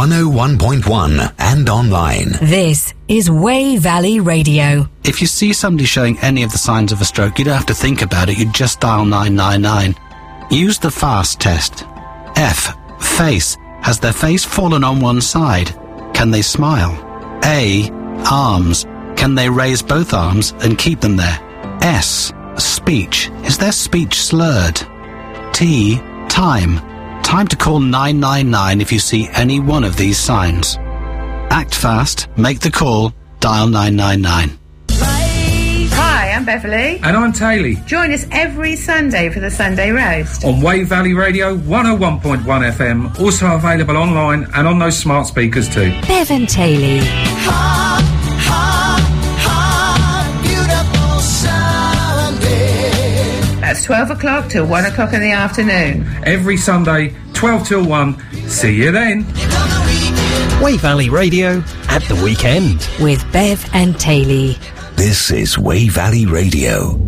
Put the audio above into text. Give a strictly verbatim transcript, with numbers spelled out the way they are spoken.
one oh one point one and online. This is Way Valley Radio. If you see somebody showing any of the signs of a stroke, you don't have to think about it, you just dial nine nine nine. Use the FAST test. F. Face. Has their face fallen on one side? Can they smile? A. Arms. Can they raise both arms and keep them there? S. Speech. Is their speech slurred? T. Time. Time to call nine nine nine if you see any one of these signs. Act fast, make the call, dial nine nine nine. Hi, I'm Beverly. And I'm Taylor. Join us every Sunday for the Sunday Roast. On Way Valley Radio, one oh one point one F M, also available online and on those smart speakers too. Bev and Taylor. Hot, hot, hot, beautiful Sunday. That's twelve o'clock till one o'clock in the afternoon. Every Sunday, twelve till one. See you then. Way Valley Radio at the weekend. With Bev and Taylor. This is Way Valley Radio.